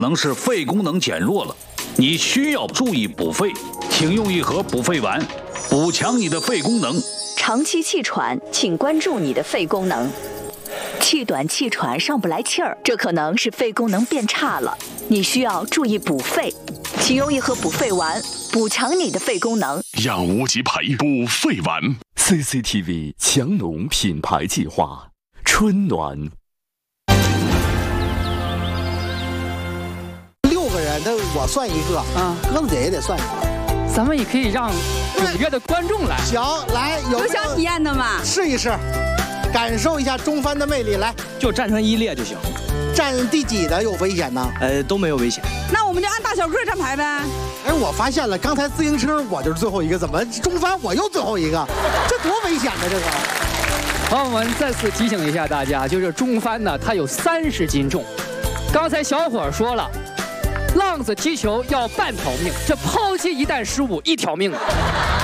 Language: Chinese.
能使肺功能减弱了，你需要注意补肺，请用一盒补肺丸，补强你的肺功能。 长期气喘，请关注你的肺功能。气短气喘上不来气儿，这可能是肺功能变差了，你需要注意补肺，请用一盒补肺丸，补强你的肺功能。 养无极培补肺丸。 CCTV 强农品牌计划，春暖。 6个人，我算一个啊，鸽子姐也得算一个。 咱们也可以让踊跃的观众来。 行，来有想体验的吗？ 试一试，感受一下中帆的魅力。来， 就站成一列就行。 站第几的有危险呢？ 都没有危险。 那我们就按大小个站排呗。 哎，我发现了，刚才自行车我就是最后一个，怎么中帆我又最后一个？这多危险呢！这个。 朋友们，再次提醒一下大家，就是中帆呢，它有30斤重。刚才小伙说了。浪子踢球要半条命，这抛弃一旦失误，1条命。